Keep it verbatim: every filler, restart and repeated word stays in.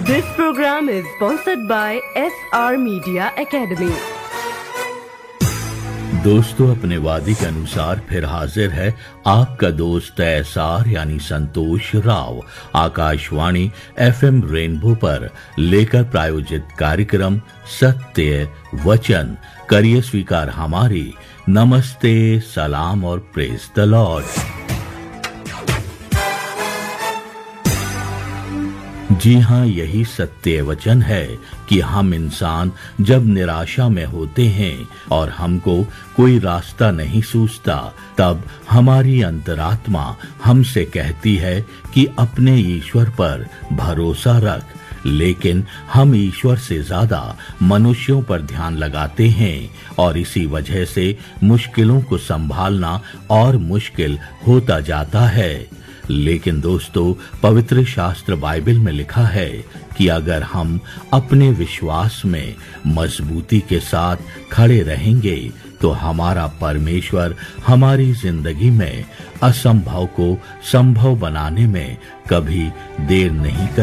This program is sponsored by S R Media Academy. दोस्तों, अपने वादे के अनुसार फिर हाजिर है आपका दोस्त एस आर यानी संतोष राव आकाशवाणी एफएम रेनबो पर लेकर प्रायोजित कार्यक्रम सत्य वचन। करिए स्वीकार हमारी नमस्ते, सलाम और प्रेज द लॉर्ड। जी हाँ, यही सत्य वचन है कि हम इंसान जब निराशा में होते हैं और हमको कोई रास्ता नहीं सूझता, तब हमारी अंतरात्मा हमसे कहती है कि अपने ईश्वर पर भरोसा रख। लेकिन हम ईश्वर से ज्यादा मनुष्यों पर ध्यान लगाते हैं और इसी वजह से मुश्किलों को संभालना और मुश्किल होता जाता है। लेकिन दोस्तों, पवित्र शास्त्र बाइबल में लिखा है कि अगर हम अपने विश्वास में मजबूती के साथ खड़े रहेंगे तो हमारा परमेश्वर हमारी जिंदगी में असंभव को संभव बनाने में कभी देर नहीं कर